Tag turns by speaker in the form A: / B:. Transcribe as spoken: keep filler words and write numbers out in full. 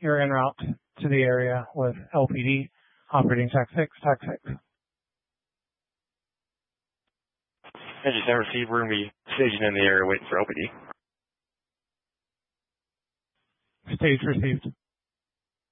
A: you're en route to the area with L P D operating T A C six, T A C six.
B: Engine ten received. We're going to be staging in the area waiting for L P D.
A: Stage received.